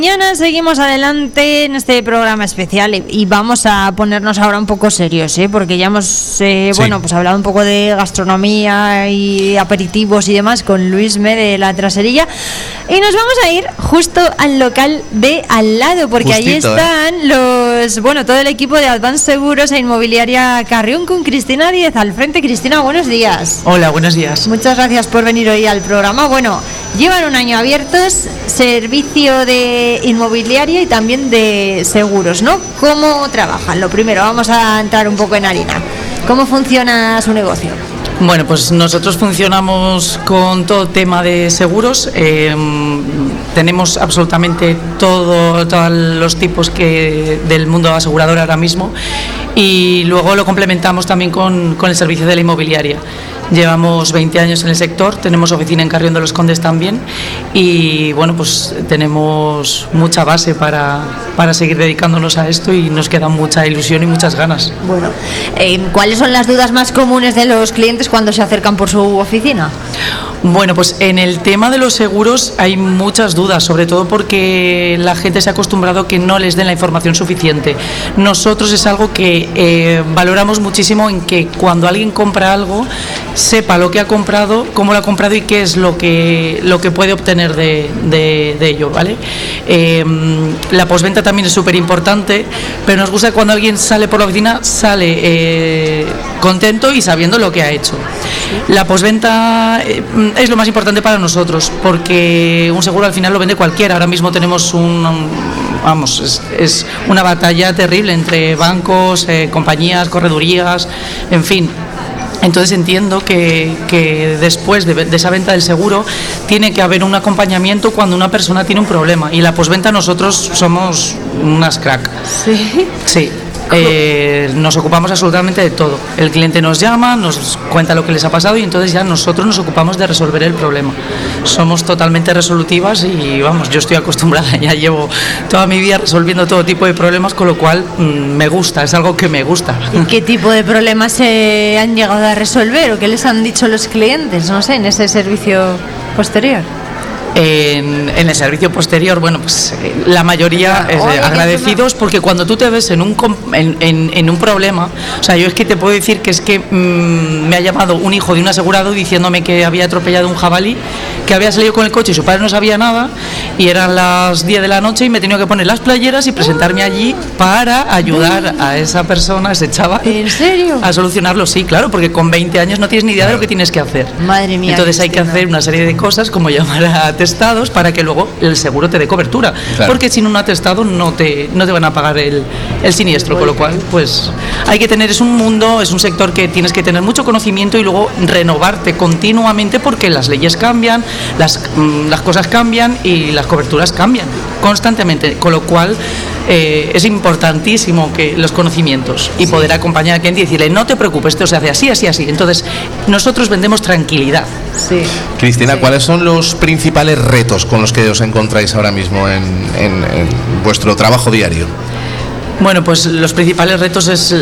Mañana seguimos adelante en este programa especial y vamos a ponernos ahora un poco serios, porque ya hemos pues hablado un poco de gastronomía y aperitivos y demás con Luisme de La Traserilla, y nos vamos a ir justo al local de al lado, porque allí están todo el equipo de Advance Seguros e Inmobiliaria Carrión con Cristina Díez al frente. Cristina, buenos días. Hola, buenos días. Muchas gracias por venir hoy al programa. Bueno, llevan un año abiertos, servicio de inmobiliaria y también de seguros, ¿no? ¿Cómo trabajan? Lo primero, vamos a entrar un poco en harina. ¿Cómo funciona su negocio? Bueno, pues nosotros funcionamos con todo tema de seguros. Tenemos absolutamente todos los tipos del mundo asegurador ahora mismo, y luego lo complementamos también con el servicio de la inmobiliaria. Llevamos 20 años en el sector, tenemos oficina en Carrión de los Condes también, y bueno, pues tenemos mucha base para seguir dedicándonos a esto, y nos queda mucha ilusión y muchas ganas. Bueno, ¿cuáles son las dudas más comunes de los clientes cuando se acercan por su oficina? Bueno, pues en el tema de los seguros hay muchas dudas, sobre todo porque la gente se ha acostumbrado a que no les den la información suficiente. Nosotros es algo que valoramos muchísimo, en que cuando alguien compra algo sepa lo que ha comprado, cómo lo ha comprado y qué es lo que puede obtener de ello, ¿vale? La postventa también es súper importante, pero nos gusta que cuando alguien sale por la oficina sale contento y sabiendo lo que ha hecho. La postventa es lo más importante para nosotros, porque un seguro al final lo vende cualquiera. Ahora mismo tenemos es una batalla terrible entre bancos, compañías, corredurías, en fin. Entonces entiendo que después de esa venta del seguro tiene que haber un acompañamiento cuando una persona tiene un problema, y la postventa nosotros somos unas crack. Sí. Sí. Nos ocupamos absolutamente de todo. El cliente nos llama, nos cuenta lo que les ha pasado, y entonces ya nosotros nos ocupamos de resolver el problema. Somos totalmente resolutivas y vamos, yo estoy acostumbrada, ya llevo toda mi vida resolviendo todo tipo de problemas, con lo cual me gusta, es algo que me gusta. ¿Y qué tipo de problemas se han llegado a resolver o qué les han dicho los clientes, no sé, en ese servicio posterior? En el servicio posterior, bueno, pues la mayoría agradecidos, porque cuando tú te ves en un problema, o sea, yo es que te puedo decir que es que me ha llamado un hijo de un asegurado diciéndome que había atropellado un jabalí, que había salido con el coche y su padre no sabía nada, y eran las 10 de la noche y me he tenido que poner las playeras y presentarme allí para ayudar a esa persona, a ese chaval. ¿En serio? A solucionarlo, sí, claro, porque con 20 años no tienes ni idea de lo que tienes que hacer. Madre mía. Entonces hay que hacer una serie de cosas, como llamar a atestados para que luego el seguro te dé cobertura, claro. Porque sin un atestado no te van a pagar el siniestro, con lo cual pues hay que tener, es un sector que tienes que tener mucho conocimiento y luego renovarte continuamente, porque las leyes cambian, las cosas cambian y las coberturas cambian constantemente, con lo cual es importantísimo que los conocimientos y poder acompañar a cliente y decirle no te preocupes, esto se hace así, así, así. Entonces nosotros vendemos tranquilidad. Sí. Cristina, ¿cuáles son los principales retos con los que os encontráis ahora mismo en vuestro trabajo diario? Bueno, pues los principales retos es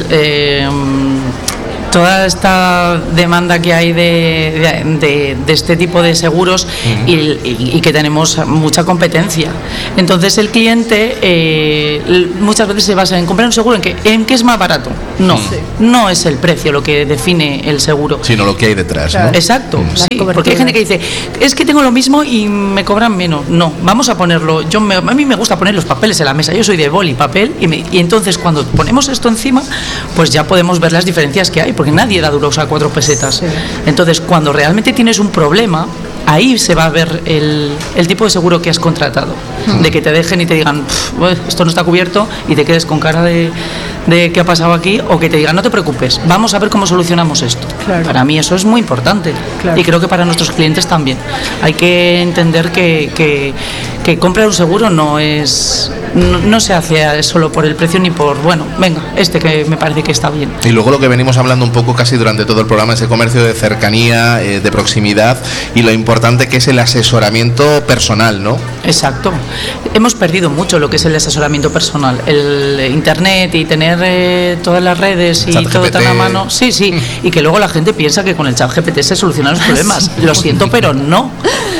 toda esta demanda que hay de este tipo de seguros, y que tenemos mucha competencia. Entonces el cliente muchas veces se basa en comprar un seguro en que es más barato. No es el precio lo que define el seguro, sino lo que hay detrás, ¿no? Exacto, sí, porque hay gente que dice es que tengo lo mismo y me cobran menos. No, vamos a ponerlo. A mí me gusta poner los papeles en la mesa. Yo soy de boli, papel, y entonces cuando ponemos esto encima, pues ya podemos ver las diferencias que hay, porque nadie da duros a 4 pesetas. Sí. Entonces, cuando realmente tienes un problema, ahí se va a ver el tipo de seguro que has contratado. De que te dejen y te digan esto no está cubierto y te quedes con cara de qué ha pasado aquí, o que te digan no te preocupes, vamos a ver cómo solucionamos esto. Claro. Para mí eso es muy importante, claro. Y creo que para nuestros clientes también. Hay que entender que comprar un seguro no se hace solo por el precio ni por, bueno, venga, que me parece que está bien. Y luego lo que venimos hablando un poco casi durante todo el programa es el comercio de cercanía, de proximidad, y lo importante que es el asesoramiento personal, ¿no? Exacto. Hemos perdido mucho lo que es el asesoramiento personal. El internet y tener todas las redes y todo tan a mano. Sí, y que luego la gente piensa que con el ChatGPT se solucionan los problemas. Lo siento, pero no.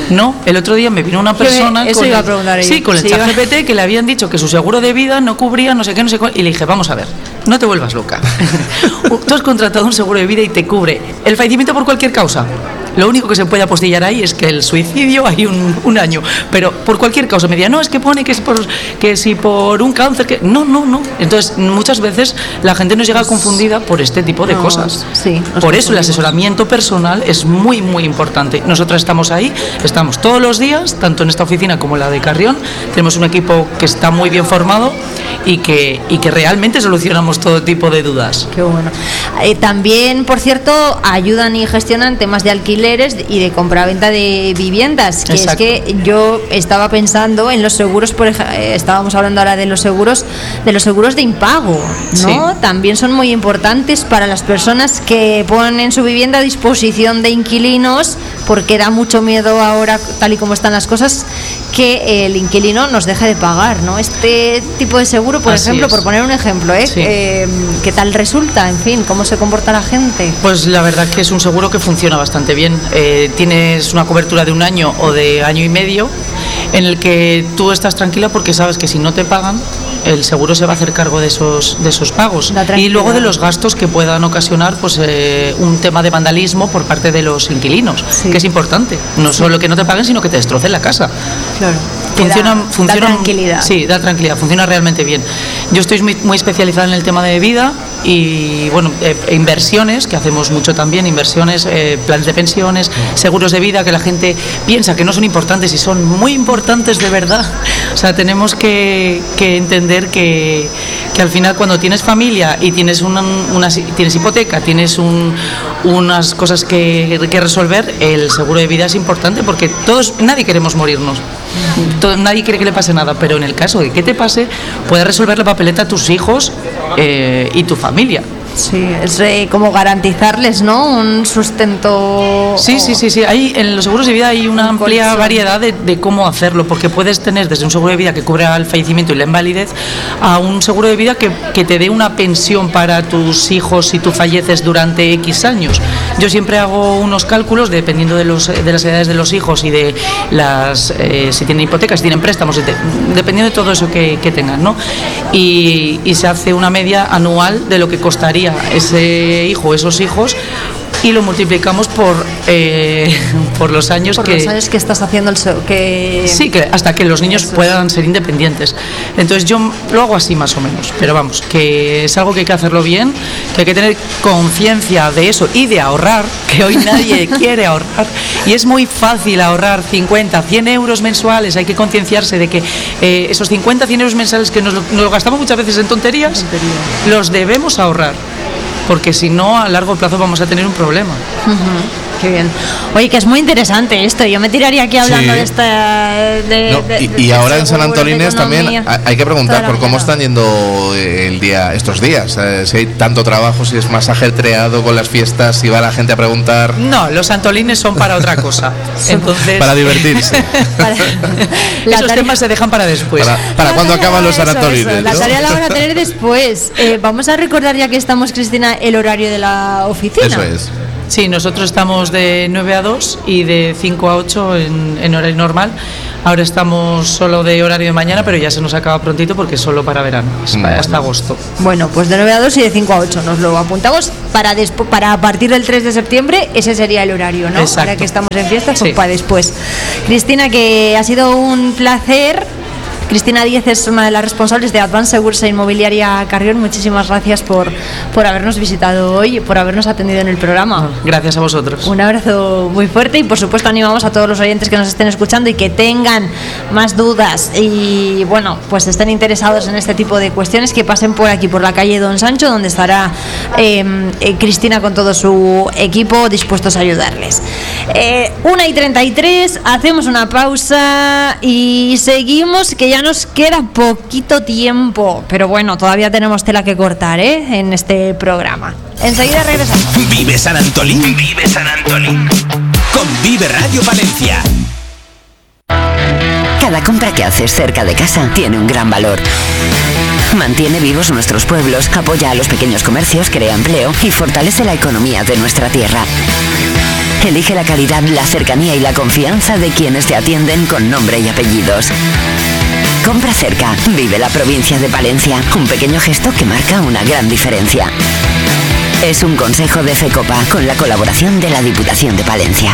No, el otro día me vino una persona eso iba a preguntar yo. con el ChatGPT que le habían dicho que su seguro de vida no cubría no sé qué, no sé cuál, y le dije, vamos a ver, no te vuelvas loca. Tú has contratado un seguro de vida y te cubre el fallecimiento por cualquier causa. Lo único que se puede apostillar ahí es que el suicidio hay un año, pero por cualquier causa. Me decía, no, es que pone que si por un cáncer, que no. Entonces, muchas veces la gente nos llega confundida por este tipo de cosas. Sí, por eso el asesoramiento personal es muy, muy importante. Nosotros estamos ahí, estamos todos los días, tanto en esta oficina como en la de Carrión. Tenemos un equipo que está muy bien formado y que realmente solucionamos todo tipo de dudas. Qué bueno. También, por cierto, ayudan y gestionan temas de alquileres y de compraventa de viviendas. Que Exacto. es que yo estaba pensando en los seguros, por ejemplo, estábamos hablando ahora de los seguros de impago, ¿no? Sí. También son muy importantes para las personas que ponen su vivienda a disposición de inquilinos, porque da mucho miedo ahora, tal y como están las cosas, que el inquilino nos deje de pagar, ¿no? Este tipo de seguro, por Así ejemplo, es. por poner un ejemplo, Sí. ¿Qué tal resulta? En fin, ¿cómo se comporta la gente? Pues la verdad que es un seguro que funciona bastante bien. Tienes una cobertura de 1 año o de año y medio en el que tú estás tranquila porque sabes que si no te pagan, el seguro se va a hacer cargo de esos pagos. Y luego de los gastos que puedan ocasionar pues un tema de vandalismo por parte de los inquilinos, Sí. que es importante. No solo que no te paguen, sino que te destrocen la casa. Claro. Funciona da tranquilidad. Sí, da tranquilidad, funciona realmente bien. Yo estoy muy especializada en el tema de vida y bueno, inversiones, que hacemos mucho también, inversiones, planes de pensiones, seguros de vida, que la gente piensa que no son importantes y son muy importantes de verdad. O sea, tenemos que entender que al final cuando tienes familia y tienes tienes hipoteca, tienes unas cosas que resolver, el seguro de vida es importante porque nadie queremos morirnos. Nadie quiere que le pase nada, pero en el caso de que te pase, puedes resolver la papeleta a tus hijos y tu familia. Sí, es como garantizarles, ¿no? Un sustento. Sí. Ahí en los seguros de vida hay una amplia colchón. variedad de cómo hacerlo, porque puedes tener desde un seguro de vida que cubra el fallecimiento y la invalidez a un seguro de vida que te dé una pensión para tus hijos si tú falleces durante X años. Yo siempre hago unos cálculos dependiendo de las edades de los hijos y de si tienen hipotecas, si tienen préstamos, dependiendo de todo eso que tengan, ¿no? Y se hace una media anual de lo que costaría ese hijo o esos hijos y lo multiplicamos por los años Por los años que estás haciendo Sí, que hasta que los niños puedan ser independientes. Entonces yo lo hago así más o menos, pero vamos, que es algo que hay que hacerlo bien, que hay que tener conciencia de eso y de ahorrar, que hoy nadie quiere ahorrar, y es muy fácil ahorrar 50, 100 euros mensuales. Hay que concienciarse de que esos 50, 100 euros mensuales que nos lo gastamos muchas veces en tonterías, los debemos ahorrar, porque si no, a largo plazo vamos a tener un problema. Qué bien. Oye, que es muy interesante esto. Yo me tiraría aquí hablando Sí. de esta. Y ahora en San seguros, de Antolines también economía, hay que preguntar toda la por cómo vida. están yendo estos días. Si hay tanto trabajo, si es más ajetreado con las fiestas, si va la gente a preguntar. No, los santolines son para otra cosa. Entonces, Para divertirse. esos temas se dejan para después. Para cuando acaban los San Eso, Antolines, La ¿no? tarea la van a tener después. Vamos a recordar, ya que estamos, Cristina, el horario de la oficina. Eso es. Sí, nosotros estamos de 9 a 2 y de 5 a 8 en horario normal. Ahora estamos solo de horario de mañana, pero ya se nos acaba prontito porque es solo para verano, hasta agosto. Bueno, pues de 9 a 2 y de 5 a 8 nos lo apuntamos para a partir del 3 de septiembre. Ese sería el horario, ¿no? Exacto. Ahora que estamos en fiestas, pues Sí. para después. Cristina, que ha sido un placer. Cristina Díez es una de las responsables de Advance Seguros e Inmobiliaria Carrión. Muchísimas gracias por habernos visitado hoy y por habernos atendido en el programa. Gracias a vosotros. Un abrazo muy fuerte y por supuesto animamos a todos los oyentes que nos estén escuchando y que tengan más dudas y bueno, pues estén interesados en este tipo de cuestiones, que pasen por aquí, por la calle Don Sancho, donde estará Cristina con todo su equipo dispuestos a ayudarles. 1:33, hacemos una pausa y seguimos, que ya nos queda poquito tiempo, pero bueno, todavía tenemos tela que cortar, en este programa. Enseguida regresamos. Vive San Antolín, vive San Antolín. Con Vive Radio Valencia. Cada compra que haces cerca de casa tiene un gran valor. Mantiene vivos nuestros pueblos, apoya a los pequeños comercios, crea empleo y fortalece la economía de nuestra tierra. Elige la calidad, la cercanía y la confianza de quienes te atienden con nombre y apellidos. Compra cerca, vive la provincia de Palencia. Un pequeño gesto que marca una gran diferencia. Es un consejo de FECOPA con la colaboración de la Diputación de Palencia.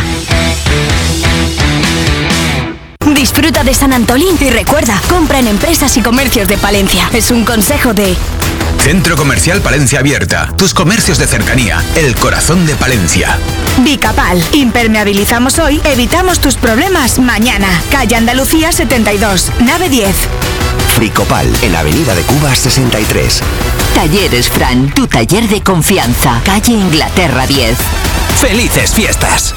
Disfruta de San Antolín y recuerda, compra en empresas y comercios de Palencia. Es un consejo de... Centro Comercial Palencia Abierta. Tus comercios de cercanía. El corazón de Palencia. Bicapal. Impermeabilizamos hoy, evitamos tus problemas mañana. Calle Andalucía 72, nave 10. Fricopal, en Avenida de Cuba 63. Talleres Fran, tu taller de confianza. Calle Inglaterra 10. ¡Felices fiestas!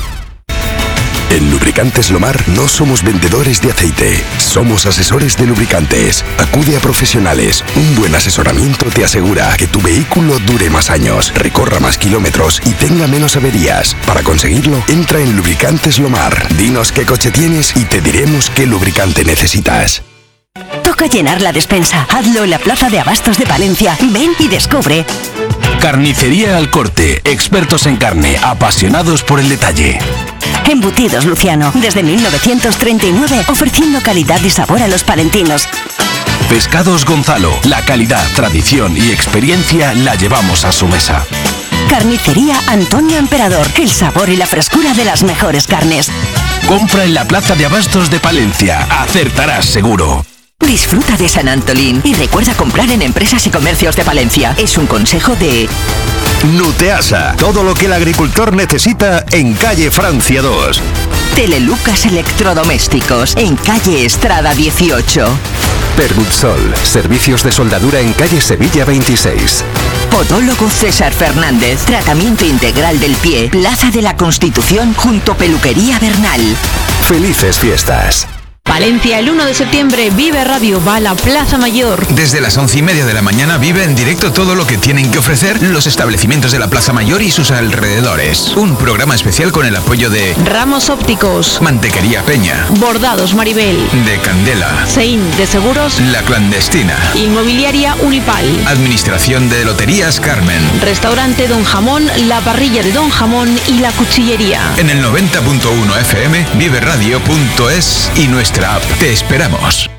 En Lubricantes Lomar no somos vendedores de aceite, somos asesores de lubricantes. Acude a profesionales. Un buen asesoramiento te asegura que tu vehículo dure más años, recorra más kilómetros y tenga menos averías. Para conseguirlo, entra en Lubricantes Lomar. Dinos qué coche tienes y te diremos qué lubricante necesitas. Toca llenar la despensa. Hazlo en la Plaza de Abastos de Palencia. Ven y descubre. Carnicería Al Corte. Expertos en carne, apasionados por el detalle. Embutidos Luciano, desde 1939, ofreciendo calidad y sabor a los palentinos. Pescados Gonzalo. La calidad, tradición y experiencia la llevamos a su mesa. Carnicería Antonio Emperador. El sabor y la frescura de las mejores carnes. Compra en la Plaza de Abastos de Palencia. Acertarás seguro. Disfruta de San Antolín y recuerda comprar en empresas y comercios de Palencia. Es un consejo de... Nuteasa, todo lo que el agricultor necesita en calle Francia 2. Telelucas Electrodomésticos, en calle Estrada 18. Pergutsol, servicios de soldadura en calle Sevilla 26. Podólogo César Fernández, tratamiento integral del pie, Plaza de la Constitución junto Peluquería Bernal. Felices fiestas. Palencia, el 1 de septiembre, Vive Radio va a la Plaza Mayor. Desde las 11:30 de la mañana vive en directo todo lo que tienen que ofrecer los establecimientos de la Plaza Mayor y sus alrededores. Un programa especial con el apoyo de Ramos Ópticos, Mantequería Peña, Bordados Maribel, de Candela, Sein de Seguros, La Clandestina, Inmobiliaria Unipal, Administración de Loterías Carmen, Restaurante Don Jamón, La Parrilla de Don Jamón y La Cuchillería. En el 90.1 FM, viveradio.es y nuestra app. Te esperamos.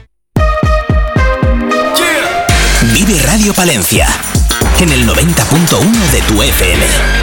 Vive Radio Palencia, en el 90.1 de tu FM.